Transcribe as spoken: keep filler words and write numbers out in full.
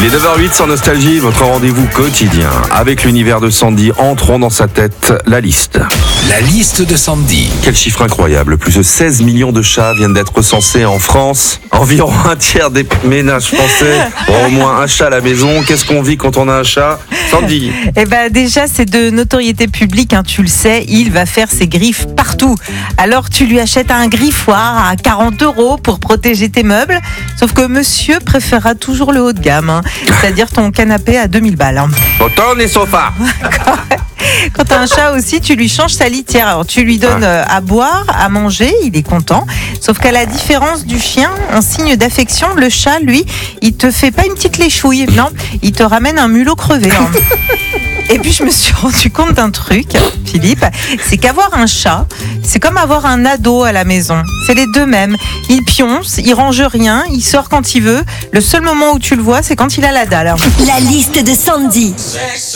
Il est neuf heures huit sur Nostalgie, votre rendez-vous quotidien. Avec l'univers de Sandy, entrons dans sa tête la liste. La liste de Sandy. Quel chiffre incroyable, plus de seize millions de chats viennent d'être recensés en France. Environ un tiers des ménages français ont au moins un chat à la maison. Qu'est-ce qu'on vit quand on a un chat, Sandy? Eh ben déjà, c'est de notoriété publique, hein, tu le sais, il va faire ses griffes partout. Alors tu lui achètes un griffoir à quarante euros pour protéger tes meubles. Sauf que monsieur préférera toujours le haut de gamme, hein, c'est-à-dire ton canapé à deux mille balles. Hein. Autant les sofas. Quand tu as un chat aussi, tu lui changes sa litière. Alors tu lui donnes euh, à boire, à manger, il est content. Sauf qu'à la différence du chien, en signe d'affection, le chat, lui, il te fait pas une petite léchouille, non, il te ramène un mulot crevé. Hein. Et puis je me suis rendu compte d'un truc, Philippe, c'est qu'avoir un chat, c'est comme avoir un ado à la maison. C'est les deux mêmes. Il pionce, il range rien, il sort quand il veut. Le seul moment où tu le vois, c'est quand il a la dalle. La liste de Sandy.